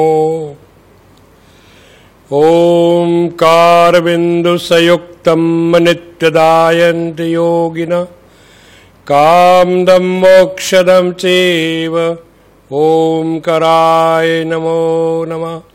ओंकारबिन्दुसयुक्तं नित्यदायन्ति योगिनः कामदं मोक्षदं चैव ओंकाराय नमो नमः।